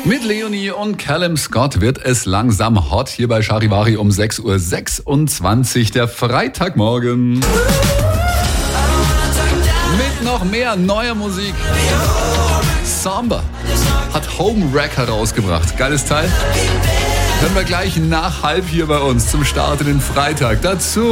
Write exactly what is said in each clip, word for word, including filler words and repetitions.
Mit Leonie und Callum Scott wird es langsam hot hier bei Charivari um sechs Uhr sechsundzwanzig, der Freitagmorgen. Mit noch mehr neuer Musik. Samba hat Home Wreck herausgebracht. Geiles Teil. Hören wir gleich nach halb hier bei uns zum Start in den Freitag. Dazu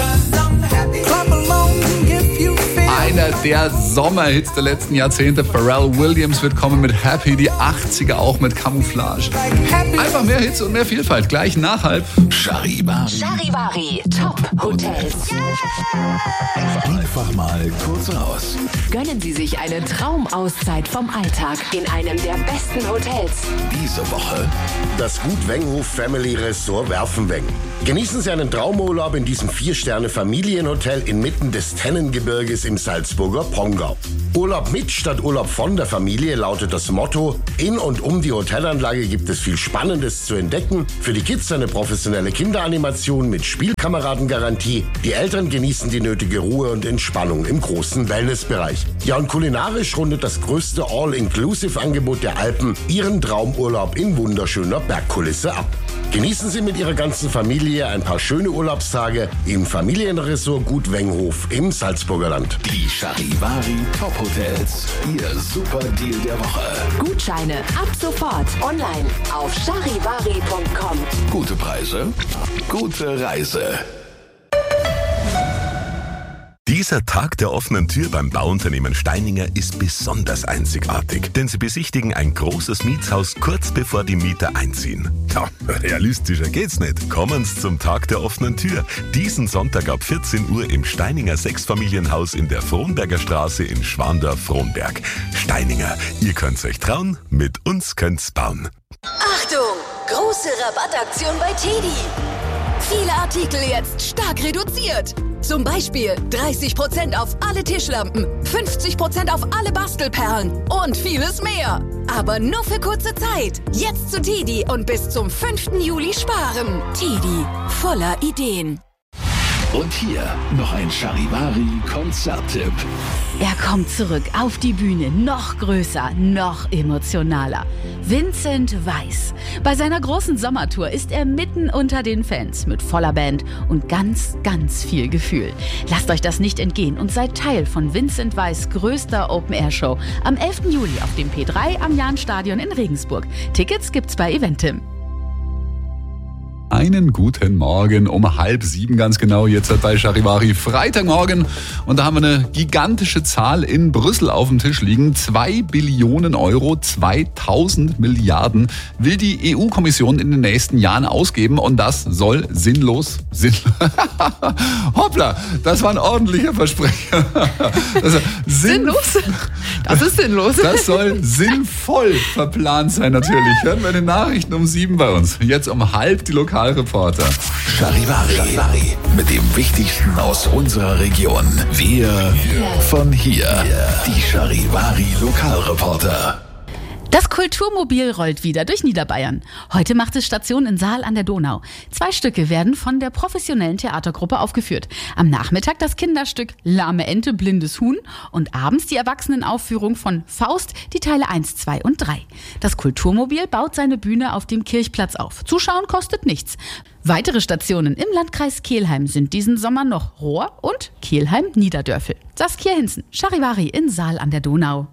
einer der Sommerhits der letzten Jahrzehnte. Pharrell Williams wird kommen mit Happy, die achtziger auch mit Camouflage. Einfach mehr Hits und mehr Vielfalt. Gleich nach halb. Charivari. Charivari Top Hotels. Einfach mal kurz raus. Gönnen Sie sich eine Traumauszeit vom Alltag in einem der besten Hotels. Diese Woche das Gut Wenghof Family Resort Werfenweng. Genießen Sie einen Traumurlaub in diesem vier-Sterne-Familienhotel inmitten des Tennengebirges im Salzburger Pongau. Urlaub mit statt Urlaub von der Familie lautet das Motto. In und um die Hotelanlage gibt es viel Spannendes zu entdecken. Für die Kids eine professionelle Kinderanimation mit Spielkameradengarantie. Die Eltern genießen die nötige Ruhe und Entspannung im großen Wellnessbereich. Ja, und kulinarisch rundet das größte All-Inclusive-Angebot der Alpen Ihren Traumurlaub in wunderschöner Bergkulisse ab. Genießen Sie mit Ihrer ganzen Familie ein paar schöne Urlaubstage im Familienresort Gut Wenghof im Salzburger Land. die Charivari Top Hotels. Ihr super Deal der Woche. Gutscheine ab sofort online auf charivari punkt com. Gute Preise, gute Reise. Dieser Tag der offenen Tür beim Bauunternehmen Steininger ist besonders einzigartig, denn sie besichtigen ein großes Mietshaus kurz bevor die Mieter einziehen. Ja, realistischer geht's nicht. Kommen Sie zum Tag der offenen Tür. Diesen Sonntag ab vierzehn Uhr im Steininger Sechsfamilienhaus in der Frohnberger Straße in Schwandorf-Frohnberg. Steininger, ihr könnt's euch trauen, mit uns könnt's bauen. Achtung! Große Rabattaktion bei Teddy. Viele Artikel jetzt stark reduziert. Zum Beispiel dreißig Prozent auf alle Tischlampen, fünfzig Prozent auf alle Bastelperlen und vieles mehr. Aber nur für kurze Zeit. Jetzt zu Teddy und bis zum fünften Juli sparen. Teddy, voller Ideen. Und hier noch ein Charivari-Konzerttipp. Er kommt zurück auf die Bühne, noch größer, noch emotionaler. Vincent Weiss. Bei seiner großen Sommertour ist er mitten unter den Fans mit voller Band und ganz, ganz viel Gefühl. Lasst euch das nicht entgehen und seid Teil von Vincent Weiss' größter Open-Air-Show am elften Juli auf dem P drei am Jahnstadion in Regensburg. Tickets gibt's bei Eventim. Einen guten Morgen um halb sieben ganz genau, jetzt bei Charivari Freitagmorgen. Und da haben wir eine gigantische Zahl in Brüssel auf dem Tisch liegen. Zwei Billionen Euro, zweitausend Milliarden will die E U-Kommission in den nächsten Jahren ausgeben. Und das soll sinnlos, sinn hoppla, das war ein ordentlicher Versprecher. Das Sinnlos? Das ist sinnlos. Das soll sinnvoll verplant sein natürlich. Hören wir in den Nachrichten um sieben bei uns. Jetzt um halb die Lokalreporter. Charivari. Charivari. Mit dem Wichtigsten aus unserer Region. Wir von hier. Die Charivari Lokalreporter. Das Kulturmobil rollt wieder durch Niederbayern. Heute macht es Station in Saal an der Donau. Zwei Stücke werden von der professionellen Theatergruppe aufgeführt. Am Nachmittag das Kinderstück Lahme Ente, blindes Huhn und abends die Erwachsenenaufführung von Faust, die Teile eins, zwei und drei. Das Kulturmobil baut seine Bühne auf dem Kirchplatz auf. Zuschauen kostet nichts. Weitere Stationen im Landkreis Kelheim sind diesen Sommer noch Rohr und Kelheim-Niederdörfel. Saskia Hinzen, Charivari in Saal an der Donau.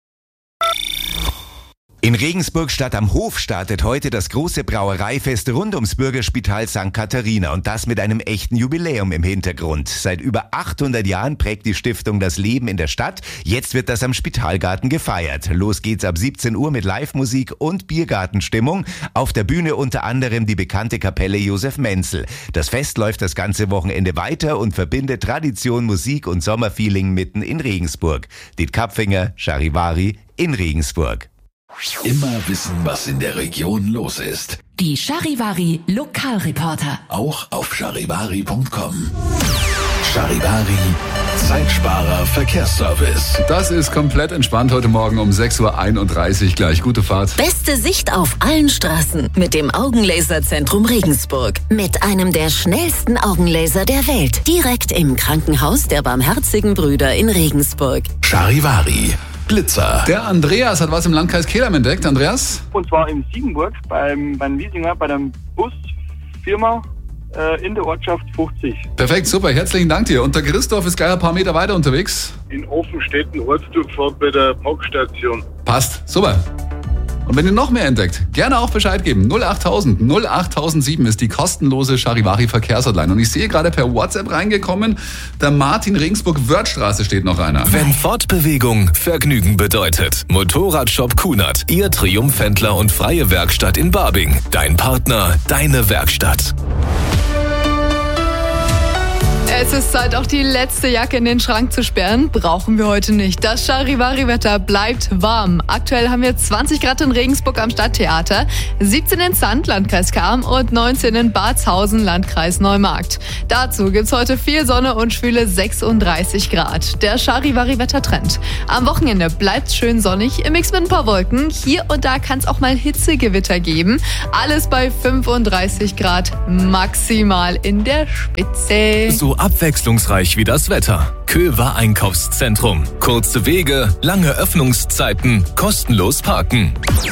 In Regensburg Stadt am Hof startet heute das große Brauereifest rund ums Bürgerspital Sankt Katharina und das mit einem echten Jubiläum im Hintergrund. Seit über achthundert Jahren prägt die Stiftung das Leben in der Stadt. Jetzt wird das am Spitalgarten gefeiert. Los geht's ab siebzehn Uhr mit Live-Musik und Biergartenstimmung. Auf der Bühne unter anderem die bekannte Kapelle Josef Menzel. Das Fest läuft das ganze Wochenende weiter und verbindet Tradition, Musik und Sommerfeeling mitten in Regensburg. Diet Kapfinger, Charivari in Regensburg. Immer wissen, was in der Region los ist. Die Charivari Lokalreporter. Auch auf charivari punkt com. Charivari, Zeitsparer Verkehrsservice. Das ist komplett entspannt heute Morgen um sechs Uhr einunddreißig gleich. Gute Fahrt. Beste Sicht auf allen Straßen mit dem Augenlaserzentrum Regensburg. Mit einem der schnellsten Augenlaser der Welt. Direkt im Krankenhaus der Barmherzigen Brüder in Regensburg. Charivari. Blitzer. Der Andreas hat was im Landkreis Kelheim entdeckt. Andreas? Und zwar in Siegenburg beim, beim Wiesinger, bei der Busfirma äh, in der Ortschaft fünfzig. Perfekt, super, herzlichen Dank dir. Und der Christoph ist gleich ein paar Meter weiter unterwegs. In Offenstetten, Ortsdurchfahrt bei der Parkstation. Passt, super. Und wenn ihr noch mehr entdeckt, gerne auch Bescheid geben. null achttausend null achttausendsieben ist die kostenlose Charivari-Verkehrshotline. Und ich sehe gerade per WhatsApp reingekommen, der Martin Regensburg-Wörthstraße steht noch einer. Wenn Fortbewegung Vergnügen bedeutet. Motorradshop Kunert, Ihr Triumphhändler und freie Werkstatt in Babing. Dein Partner, deine Werkstatt. Es ist Zeit, auch die letzte Jacke in den Schrank zu sperren. Brauchen wir heute nicht. Das Charivari-Wetter bleibt warm. Aktuell haben wir zwanzig Grad in Regensburg am Stadttheater, siebzehn in Sand, Landkreis Cham und neunzehn in Badshausen, Landkreis Neumarkt. Dazu gibt's heute viel Sonne und schwüle sechsunddreißig Grad. Der Charivari-Wettertrend. Am Wochenende bleibt's schön sonnig, im Mix mit ein paar Wolken. Hier und da kann es auch mal Hitzegewitter geben. Alles bei fünfunddreißig Grad maximal in der Spitze. So abwechslungsreich wie das Wetter. Köver Einkaufszentrum. Kurze Wege, lange Öffnungszeiten, kostenlos parken.